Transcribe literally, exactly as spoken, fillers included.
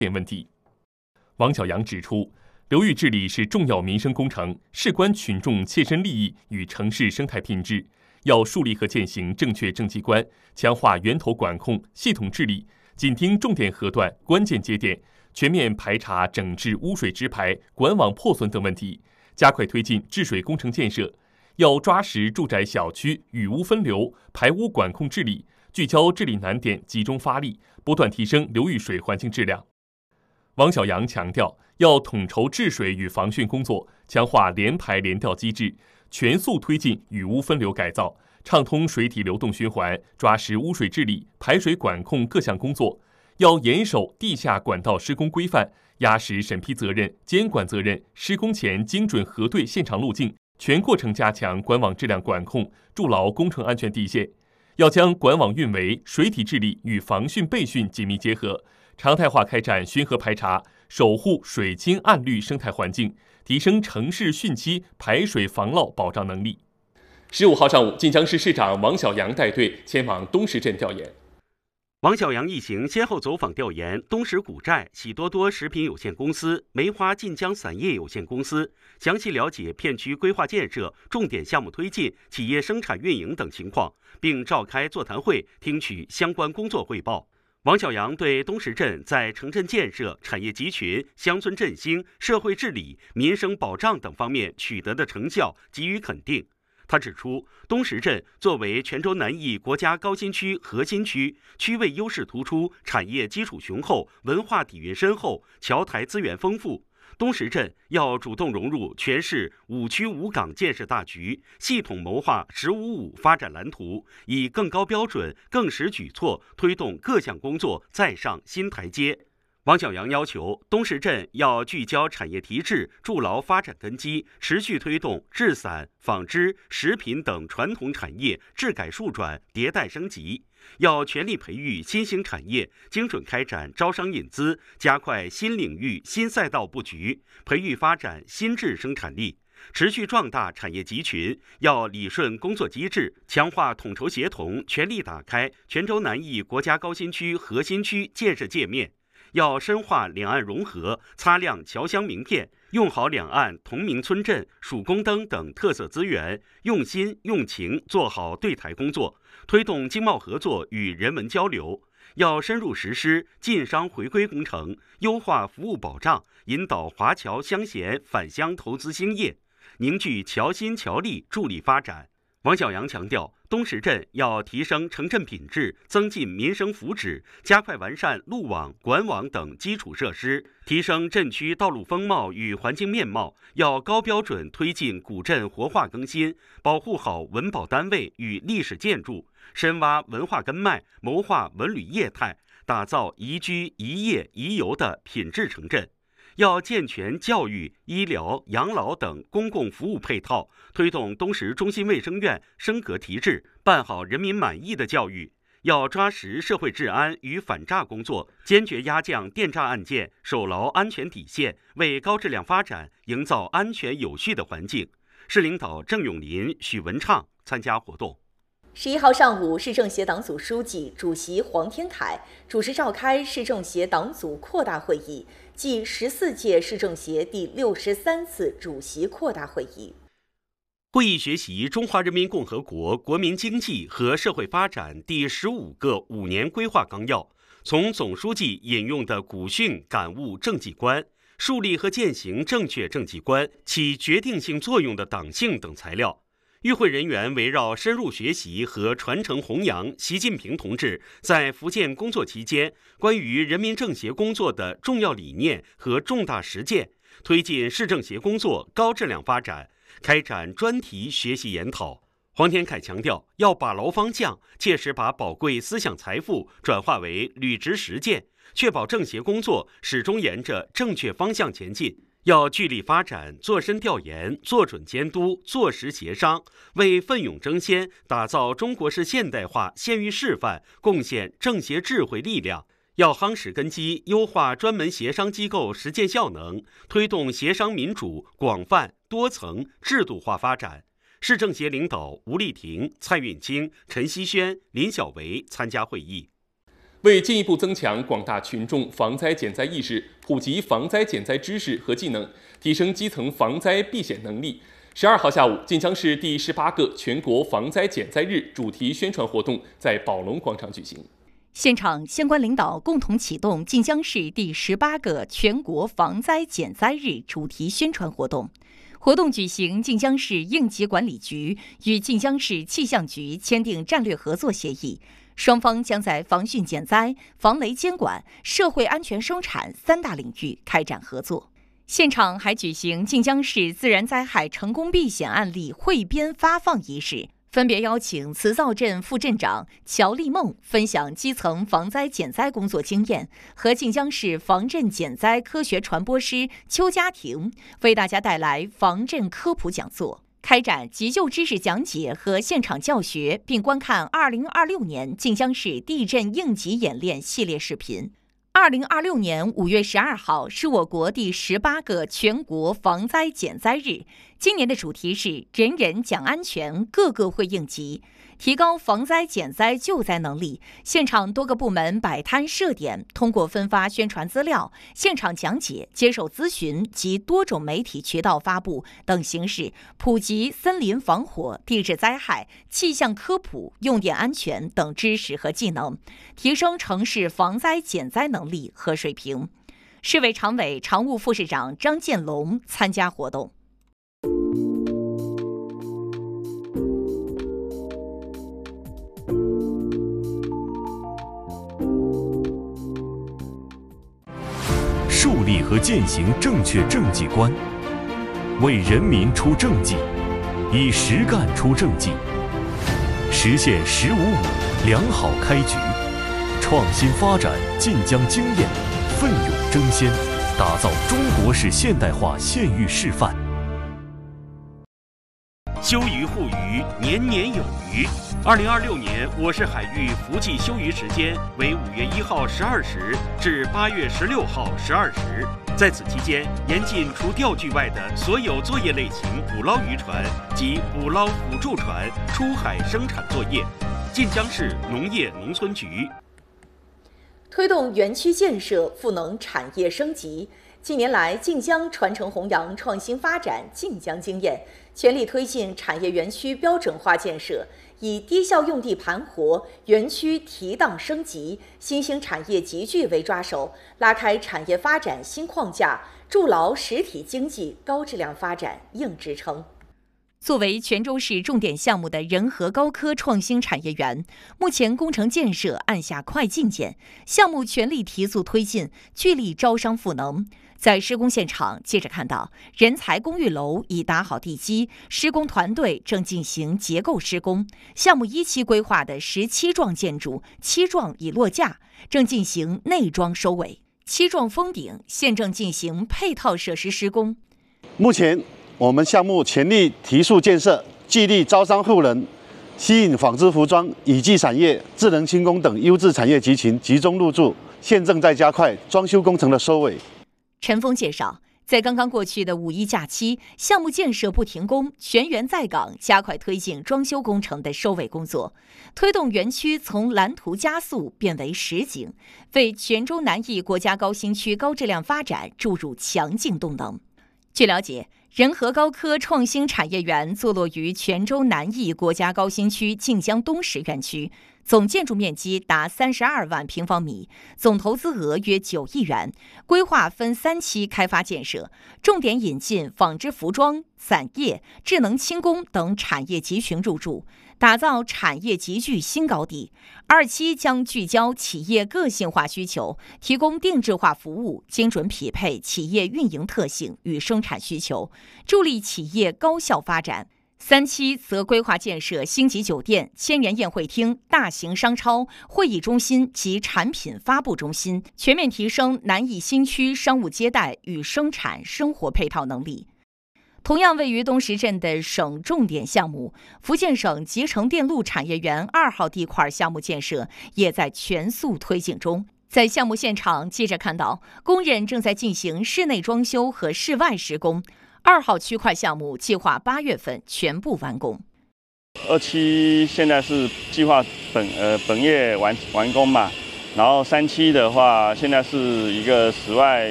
点问题。王小阳指出，流域治理是重要民生工程，事关群众切身利益与城市生态品质，要树立和践行正确政绩观，强化源头管控、系统治理，紧盯重点河段、关键节点，全面排查整治污水直排、管网破损等问题，加快推进治水工程建设。要抓实住宅小区雨污分流、排污管控治理，聚焦治理难点，集中发力，不断提升流域水环境质量。王小阳强调，要统筹治水与防汛工作，强化联排联调机制，全速推进雨污分流改造，畅通水体流动循环，抓实污水治理、排水管控各项工作。要严守地下管道施工规范，压实审批责任、监管责任，施工前精准核对现场路径，全过程加强管网质量管控，筑牢工程安全底线。要将管网运维、水体治理与防汛备汛紧密结合，常态化开展汛河排查，守护水清暗绿生态环境，提升城市汛期排水防涝保障能力。十五号上午，晋江市市长王小阳带队前往东石镇调研。 王小阳一行先后走访调研东石古寨、喜多多食品有限公司、梅花晋江散业有限公司，详细了解片区规划建设、重点项目推进、企业生产运营等情况，并召开座谈会，听取相关工作汇报。王小阳对东石镇在城镇建设、产业集群、乡村振兴、社会治理、民生保障等方面取得的成效给予肯定。他指出，东石镇作为泉州南翼国家高新区核心区，区位优势突出，产业基础雄厚，文化底蕴深厚，桥台资源丰富。东石镇要主动融入全市五区五港建设大局，系统谋划“十五五”发展蓝图，以更高标准、更实举措推动各项工作再上新台阶。王小阳要求东石镇要聚焦产业提质，筑牢发展根基，持续推动制伞、纺织、食品等传统产业质改数转、迭代升级。要全力培育新兴产业，精准开展招商引资，加快新领域、新赛道布局，培育发展新质生产力。持续壮大产业集群，要理顺工作机制，强化统筹协同，全力打开泉州南翼国家高新区核心区建设界面。要深化两岸融合，擦亮侨乡名片，用好两岸同名村镇、曙光灯等特色资源，用心用情做好对台工作，推动经贸合作与人文交流。要深入实施晋商回归工程，优化服务保障，引导华侨乡贤返乡投资兴业，凝聚侨心侨力，助力发展。王小阳强调，东石镇要提升城镇品质，增进民生福祉，加快完善路网、管网等基础设施，提升镇区道路风貌与环境面貌。要高标准推进古镇活化更新，保护好文保单位与历史建筑，深挖文化根脉，谋划文旅业态，打造宜居、宜业、宜游的品质城镇。要健全教育、医疗、养老等公共服务配套，推动东石中心卫生院升格提质，办好人民满意的教育。要抓实社会治安与反诈工作，坚决压降电诈案件，守牢安全底线，为高质量发展营造安全有序的环境。市领导郑永林、许文畅参加活动。 十一号上午，市政协党组书记、主席黄天凯主持召开市政协党组扩大会议暨十四届市政协第六十三次主席扩大会议。 会议学习《中华人民共和国国民经济和社会发展第十五个五年规划纲要》，从总书记引用的古训感悟政绩观、树立和践行正确政绩观起决定性作用的党性等材料。与会人员围绕深入学习和传承弘扬习近平同志在福建工作期间关于人民政协工作的重要理念和重大实践，推进市政协工作高质量发展，开展专题学习研讨。黄天凯强调，要把牢方向，切实把宝贵思想财富转化为履职实践，确保政协工作始终沿着正确方向前进。要聚力发展做深调研、做准监督、做实协商，为奋勇争先、打造中国式现代化先于示范贡献政协智慧力量。要夯实根基，优化专门协商机构实践效能，推动协商民主广泛、多层、制度化发展。市政协领导吴丽婷、蔡运清、陈希轩、林小维参加会议。 为进一步增强广大群众防灾减灾意识，普及防灾减灾知识和技能，提升基层防灾避险能力，十二号下午，晋江市第十八个全国防灾减灾日主题宣传活动在宝龙广场举行。 现场相关领导共同启动晋江市第十八个全国防灾减灾日主题宣传活动。活动举行晋江市应急管理局与晋江市气象局签订战略合作协议，双方将在防汛减灾、防雷监管、社会安全生产三大领域开展合作。现场还举行晋江市自然灾害成功避险案例汇编发放仪式，分别邀请慈灶镇副镇长乔丽梦分享基层防灾减灾工作经验，和晋江市防震减灾科学传播师邱家庭为大家带来防震科普讲座，开展急救知识讲解和现场教学，并观看二零二六年晋江市地震应急演练系列视频。二零二六年五月十二号是我国第十八个全国防灾减灾日，今年的主题是人人讲安全，个个会应急，提高防灾减灾救灾能力。现场多个部门摆摊设点，通过分发宣传资料、现场讲解、接受咨询及多种媒体渠道发布等形式，普及森林防火、地质灾害、气象科普、用电安全等知识和技能，提升城市防灾减灾能力和水平。市委常委、常务副市长张建龙参加活动。 树立和践行正确政绩观，为人民出政绩，以实干出政绩，实现“十五五”良好开局，创新发展晋江经验，奋勇争先，打造中国式现代化县域示范。 休渔护渔，年年有余。二零二六年我市海域伏季休渔时间为五月一号十二时至八月十六号十二时。在此期间，严禁除钓具外的所有作业类型捕捞渔船及捕捞辅助船出海生产作业。晋江市农业农村局推动园区建设，赋能产业升级。近年来，晋江传承弘扬创新发展晋江经验，全力推进产业园区标准化建设，以低效用地盘活、园区提档升级、新兴产业集聚为抓手，拉开产业发展新框架，筑牢实体经济高质量发展硬支撑。作为泉州市重点项目的仁和高科创新产业园，目前工程建设按下快进键，项目全力提速推进，聚力招商赋能。在施工现场，记者看到人才公寓楼已打好地基，施工团队正进行结构施工。项目一期规划的十七幢建筑，七幢已落架，正进行内装收尾；七幢封顶，现正进行配套设施施工。 目前，我们项目全力提速建设，聚力招商赋能，吸引纺织服装、乙技产业、智能轻工等优质产业集群集中入驻，现正在加快装修工程的收尾。 陈峰介绍，在刚刚过去的五一假期，项目建设不停工，全员在岗，加快推进装修工程的收尾工作，推动园区从蓝图加速变为实景，为泉州南翼国家高新区高质量发展注入强劲动能。据了解，仁和高科创新产业园坐落于泉州南翼国家高新区晋江东石园区，总建筑面积达三十二万平方米，总投资额约九亿元，规划分三期开发建设，重点引进纺织服装、伞业、智能轻工等产业集群入驻，打造产业集聚新高地。二期将聚焦企业个性化需求，提供定制化服务，精准匹配企业运营特性与生产需求，助力企业高效发展。三期则规划建设星级酒店、千年宴会厅、大型商超、会议中心及产品发布中心，全面提升南翼新区商务接待与生产生活配套能力。同样位于东石镇的省重点项目福建省集成电路产业园二号地块项目建设也在全速推进中。在项目现场，记者看到工人正在进行室内装修和室外施工。二号区块项目计划八月份全部完工。 二期现在是计划本呃本月完完工嘛， 然后三期的话，现在是一个室外